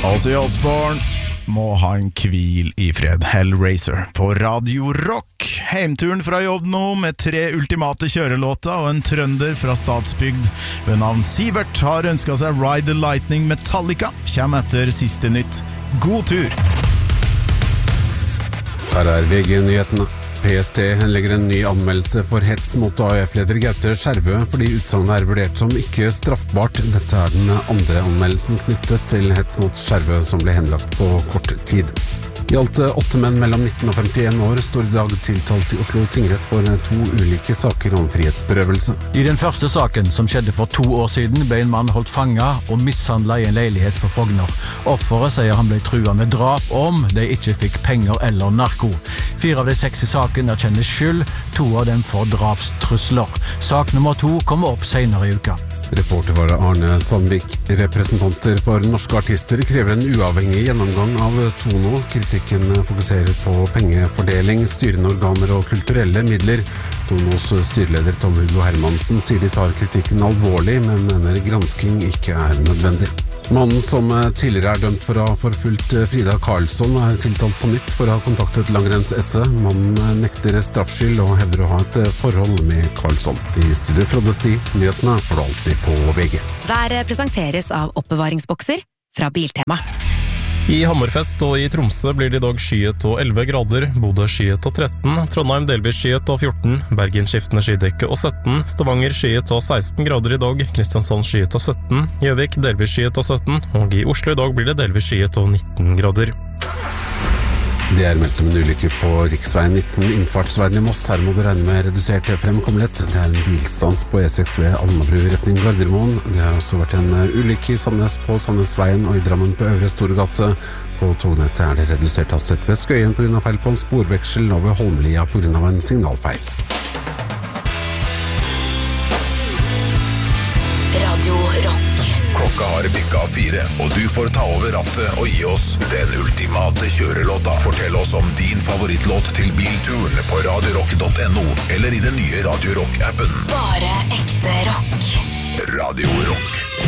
Ozzy Osbourne må ha en hvil i fred. Hellraiser på Radio Rock. Heimturen fra jobb nå med 3 ultimate kjørelåter og en trønder fra Stadsbygd ved navn Sivert har ønsket seg Ride the Lightning Metallica. Kjem etter siste nytt. God tur! Her er VG-nyhetene. PST henlegger en ny anmeldelse for hets mot AUF-leder Gaute Skjervø fordi utsagnet er vurdert som ikke straffbart. Dette er den andre anmeldelsen knyttet til hets mot Skjervø som ble henlagt på kort tid. I alt 8 menn mellom 19 og 51 år står i dag tiltalt i Oslo tingrett for 2 ulike saker om frihetsberøvelse. I den første saken, som skjedde for 2 år siden, ble en mann holdt fanget og mishandlet i en leilighet for Frogner. Offeret sier han ble truet med drap om de ikke fikk penger eller narko. 4 av de 6 i saken erkjenner skyld, 2 av dem for drapstrusler. Sak nummer 2 kommer opp senere i uka. Reporter var Arne Sandvik. Representanter for norske artister krever en uavhengig gjennomgang av Tono. Kritikken fokuserer på pengefordeling, styrende organer og kulturelle midler. Tonos styreleder Tom Hugo Hermansen sier de tar kritikken alvorlig, men mener gransking ikke er nødvendig. Mannen som tidligere er dømt for å ha forfulgt Frida Karlsson er tiltalt på nytt for å ha kontaktet Langrenns SE. Mannen nekter straffskyld og hevder å ha et forhold med Karlsson. I studio Frode Sti, nyhetene får du alltid på VG. Været presenteres av oppbevaringsbokser fra Biltema. I Hammerfest og i Tromsø blir det i dag skyet og 11 grader, Bodø skyet og 13, Trondheim delvis skyet og 14, Bergen skiftende skydekke og 17, Stavanger skyet og 16 grader i dag, Kristiansand skyet og 17, Gjøvik delvis skyet og 17, og i Oslo i dag blir det delvis skyet og 19 grader. Det er meldt om en ulykke på riksveien 19, innfartsveien i Moss. Her må du regne med redusert fremkommelighet. Det er en bilstans på E6 ved Alnabru retning Gardermoen. Det har også vært en ulykke i Sandnes på Sandnesveien og i Drammen på Øvre Storegate. På tognettet er det redusert hastighet ved Skøyen på grunn av feil på en sporveksel og ved Holmlia på grunn av en signalfeil. Radio Rock. Klokka har bikket 4, og du får ta over rattet og gi oss den ultimate kjørelåta. Fortell oss om din favorittlåt til bilturen på radiorock.no eller i den nye Radio Rock-appen. Bare ekte rock. Radio Rock.